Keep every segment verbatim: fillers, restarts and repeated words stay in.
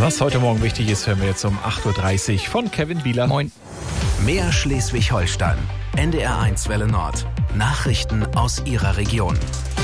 Was heute Morgen wichtig ist, hören wir jetzt um acht Uhr dreißig von Kevin Bieler. Moin. Mehr Schleswig-Holstein. N D R eins Welle Nord. Nachrichten aus Ihrer Region.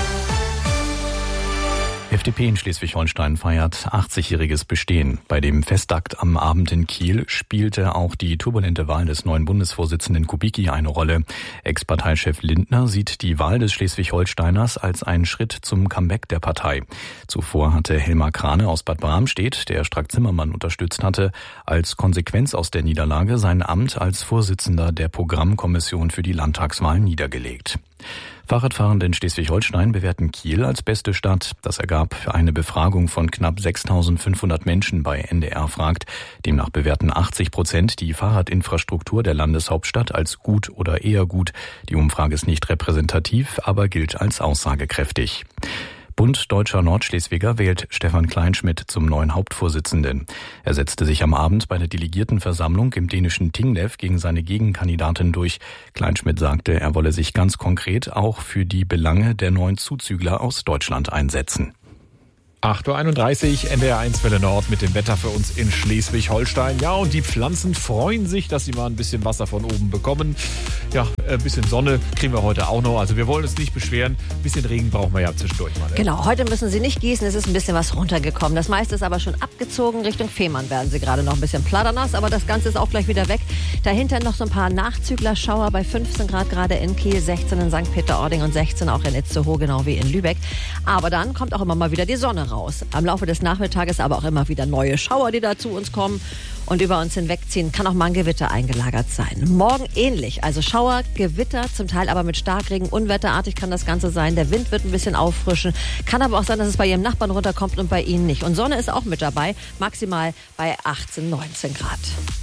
F D P in Schleswig-Holstein feiert achtzigjähriges Bestehen. Bei dem Festakt am Abend in Kiel spielte auch die turbulente Wahl des neuen Bundesvorsitzenden Kubicki eine Rolle. Ex-Parteichef Lindner sieht die Wahl des Schleswig-Holsteiners als einen Schritt zum Comeback der Partei. Zuvor hatte Helmar Krane aus Bad Bramstedt, der Strack-Zimmermann unterstützt hatte, als Konsequenz aus der Niederlage sein Amt als Vorsitzender der Programmkommission für die Landtagswahl niedergelegt. Fahrradfahrende in Schleswig-Holstein bewerten Kiel als beste Stadt. Das ergab für eine Befragung von knapp sechstausendfünfhundert Menschen bei N D R fragt. Demnach bewerten achtzig Prozent die Fahrradinfrastruktur der Landeshauptstadt als gut oder eher gut. Die Umfrage ist nicht repräsentativ, aber gilt als aussagekräftig. Bund Deutscher Nordschleswiger wählt Stefan Kleinschmidt zum neuen Hauptvorsitzenden. Er setzte sich am Abend bei der Delegiertenversammlung im dänischen Tinglev gegen seine Gegenkandidatin durch. Kleinschmidt sagte, er wolle sich ganz konkret auch für die Belange der neuen Zuzügler aus Deutschland einsetzen. acht Uhr einunddreißig, N D R eins Welle Nord mit dem Wetter für uns in Schleswig-Holstein. Ja, und die Pflanzen freuen sich, dass sie mal ein bisschen Wasser von oben bekommen. Ja, ein bisschen Sonne kriegen wir heute auch noch. Also wir wollen uns nicht beschweren. Ein bisschen Regen brauchen wir ja zwischendurch mal. Ne? Genau, heute müssen sie nicht gießen. Es ist ein bisschen was runtergekommen. Das meiste ist aber schon abgezogen. Richtung Fehmarn werden sie gerade noch ein bisschen platternass. Aber das Ganze ist auch gleich wieder weg. Dahinter noch so ein paar Nachzüglerschauer bei fünfzehn Grad gerade in Kiel, sechzehn in Sankt Peter-Ording und sechzehn auch in Itzehoe, genau wie in Lübeck. Aber dann kommt auch immer mal wieder die Sonne raus. Am Laufe des Nachmittages aber auch immer wieder neue Schauer, die da zu uns kommen und über uns hinwegziehen. Kann auch mal ein Gewitter eingelagert sein. Morgen ähnlich, also Schauer, Gewitter, zum Teil aber mit Starkregen, unwetterartig kann das Ganze sein. Der Wind wird ein bisschen auffrischen. Kann aber auch sein, dass es bei Ihrem Nachbarn runterkommt und bei Ihnen nicht. Und Sonne ist auch mit dabei, maximal bei achtzehn, neunzehn Grad.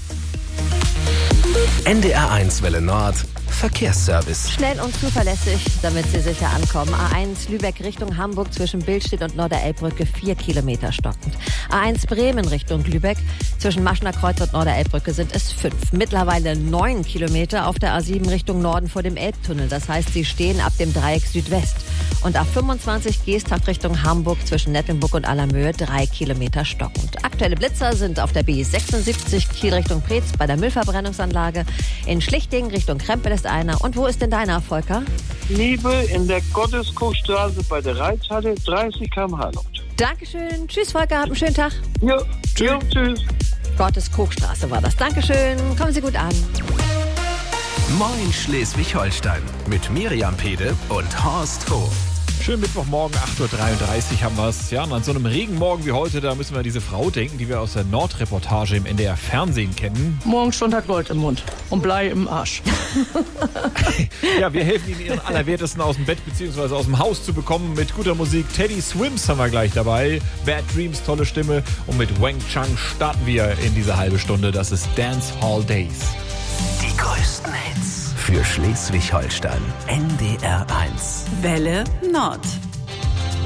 N D R eins Welle Nord. Verkehrsservice. Schnell und zuverlässig, damit Sie sicher ankommen. A eins Lübeck Richtung Hamburg zwischen Billstedt und Norderelbbrücke vier Kilometer stockend. A eins Bremen Richtung Lübeck zwischen Maschner Kreuz und Norderelbbrücke sind es fünf. Mittlerweile neun Kilometer auf der A sieben Richtung Norden vor dem Elbtunnel. Das heißt, Sie stehen ab dem Dreieck Südwest. Und A fünfundzwanzig Geesthacht Richtung Hamburg zwischen Nettelnburg und Allermöhe drei Kilometer stockend. Aktuelle Blitzer sind auf der B sechsundsiebzig Kiel Richtung Preetz bei der Müllverbrennungsanlage. In Schlichting Richtung Krempel ist einer. Und wo ist denn deiner, Volker? Liebe in der Gotteskochstraße bei der Reithalle, dreißig Kilometer pro Stunde. Dankeschön. Tschüss, Volker. Habt einen schönen Tag. Ja, tschüss. Ja, tschüss. Gotteskochstraße war das. Dankeschön. Kommen Sie gut an. Moin Schleswig-Holstein mit Miriam Pede und Horst Hof. Schönen Mittwochmorgen, acht Uhr dreiunddreißig haben wir es. Ja, und an so einem Regenmorgen wie heute, da müssen wir diese Frau denken, die wir aus der Nordreportage im N D R Fernsehen kennen. Morgen schon hat Gold im Mund und Blei im Arsch. Ja, wir helfen Ihnen, Ihren Allerwertesten aus dem Bett bzw. aus dem Haus zu bekommen mit guter Musik. Teddy Swims haben wir gleich dabei. Bad Dreams, tolle Stimme. Und mit Wang Chung starten wir in diese halbe Stunde. Das ist Dance Hall Days. Die größten Hits für Schleswig-Holstein. N D R eins. Welle Nord.